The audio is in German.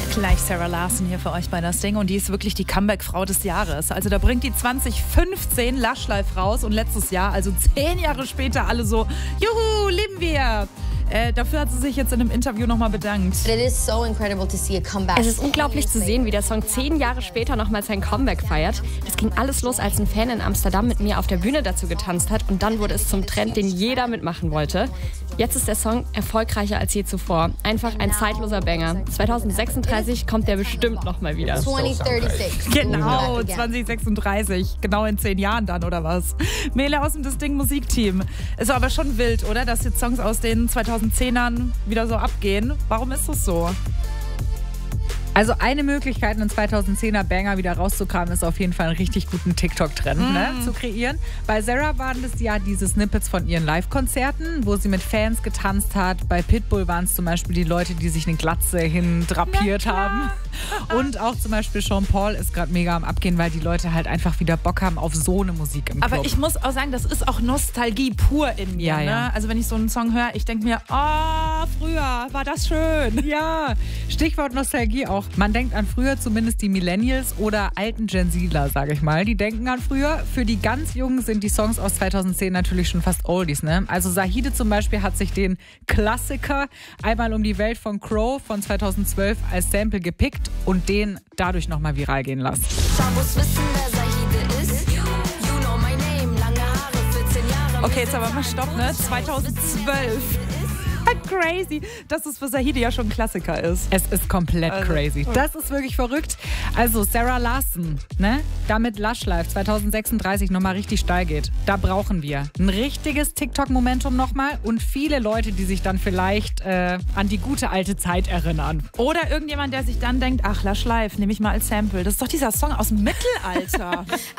Gleich Sarah Larson hier für euch bei das Ding und die ist wirklich die Comeback-Frau des Jahres. Also da bringt die 2015 Lush Life raus und letztes Jahr, also 10 Jahre später, alle so, juhu, lieben wir. Dafür hat sie sich jetzt in einem Interview nochmal bedankt. Es ist unglaublich zu sehen, wie der Song 10 Jahre später nochmal sein Comeback feiert. Das ging alles los, als ein Fan in Amsterdam mit mir auf der Bühne dazu getanzt hat und dann wurde es zum Trend, den jeder mitmachen wollte. Jetzt ist der Song erfolgreicher als je zuvor. Einfach ein zeitloser Banger. 2036 kommt der bestimmt nochmal wieder. 2036. Genau, 2036. Genau in 10 Jahren dann, oder was? Mele aus dem Das Ding Musikteam. Ist aber schon wild, oder? Dass jetzt Songs aus den 2010ern wieder so abgehen. Warum ist das so? Also eine Möglichkeit, einen 2010er Banger wieder rauszukramen, ist auf jeden Fall einen richtig guten TikTok-Trend zu kreieren. Bei Sarah waren das ja diese Snippets von ihren Live-Konzerten, wo sie mit Fans getanzt hat. Bei Pitbull waren es zum Beispiel die Leute, die sich eine Glatze hin drapiert haben. Und auch zum Beispiel Sean Paul ist gerade mega am Abgehen, weil die Leute halt einfach wieder Bock haben auf so eine Musik im Club. Aber ich muss auch sagen, das ist auch Nostalgie pur in mir. Ja, ja. Ne? Also wenn ich so einen Song höre, ich denke mir, oh, früher war das schön. Ja, Stichwort Nostalgie auch. Man denkt an früher, zumindest die Millennials oder alten Gen Zler, sage ich mal. Die denken an früher. Für die ganz Jungen sind die Songs aus 2010 natürlich schon fast Oldies. Ne? Also Zahide zum Beispiel hat sich den Klassiker Einmal um die Welt von Crow von 2012 als Sample gepickt und den dadurch nochmal viral gehen lassen. Okay, jetzt aber mal stopp, ne? 2012. Crazy, dass es für Zahide ja schon ein Klassiker ist. Es ist komplett crazy. Das ist wirklich verrückt. Also Sarah Larson, ne? Damit Lush Life 2036 nochmal richtig steil geht. Da brauchen wir ein richtiges TikTok-Momentum nochmal und viele Leute, die sich dann vielleicht an die gute alte Zeit erinnern. Oder irgendjemand, der sich dann denkt, ach, Lush Life, nehme ich mal als Sample. Das ist doch dieser Song aus dem Mittelalter.